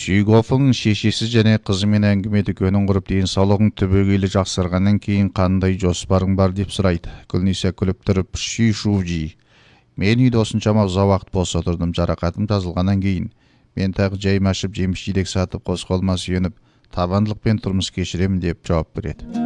Сүйгофың шешесі және қызымен әңгіме дүкенін құрып денсаулығың түбегейлі жақсарғаннан кейін қандай жоспарың бар деп сұрайды. Гүлниса күліп тұрып, ши-шужи. Мен үйде осыншама ұзақ уақыт бос отырдым, жарақатым жазылғаннан кейін. Мен тағы жайым ашып жеміс жидек сатып қос қолыма сүйеніп, табандылықпен тұрмыс кешіремін деп жауап береді.